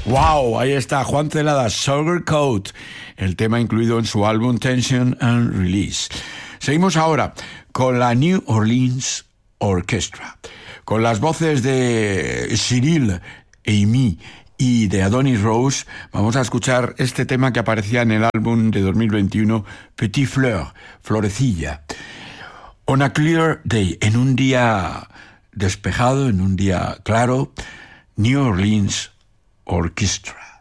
Wow, ahí está Juan Celada, Sugarcoat, el tema incluido en su álbum Tension and Release. Seguimos ahora con la New Orleans Orchestra, con las voces de Cyril Amy y de Adonis Rose. Vamos a escuchar este tema que aparecía en el álbum de 2021, Petit Fleur, Florecilla. On a clear day, en un día despejado, en un día claro, New Orleans Orchestra.